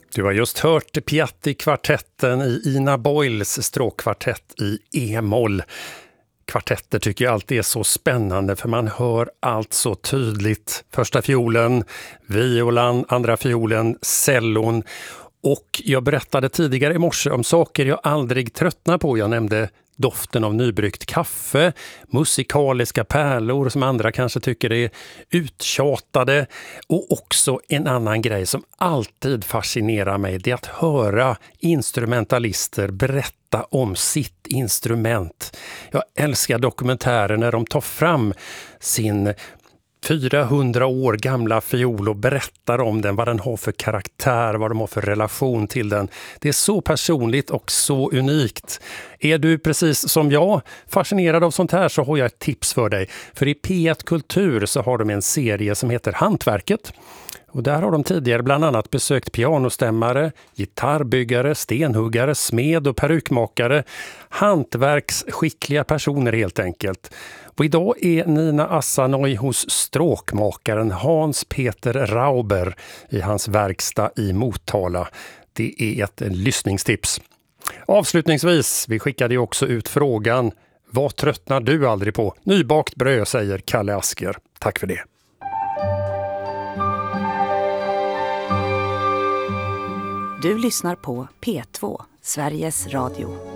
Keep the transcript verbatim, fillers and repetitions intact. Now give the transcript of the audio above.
Du har just hört Piatti-kvartetten i Ina Boyles stråkkvartett i E-moll. Kvartetter tycker jag alltid är så spännande för man hör allt så tydligt. Första fiolen, violan, andra fiolen, cellon. Och jag berättade tidigare i morse om saker jag aldrig tröttnar på. Jag nämnde doften av nybryggt kaffe, musikaliska pärlor som andra kanske tycker är uttjatade. Och också en annan grej som alltid fascinerar mig, det är att höra instrumentalister berätta om sitt instrument. Jag älskar dokumentärer när de tar fram sin fyrahundra år gamla fiol och berättar om den, vad den har för karaktär, vad de har för relation till den. Det är så personligt och så unikt. Är du precis som jag fascinerad av sånt här så har jag ett tips för dig. För i P ett Kultur så har de en serie som heter Hantverket. Och där har de tidigare bland annat besökt pianostämmare, gitarrbyggare, stenhuggare, smed och perukmakare. Hantverksskickliga personer helt enkelt. Och idag är Nina Assanoi hos stråkmakaren Hans Peter Rauber i hans verkstad i Motala. Det är ett lyssningstips. Avslutningsvis, vi skickade ju också ut frågan: vad tröttnar du aldrig på? Nybakt bröd, säger Kalle Asker. Tack för det. Du lyssnar på P två, Sveriges Radio.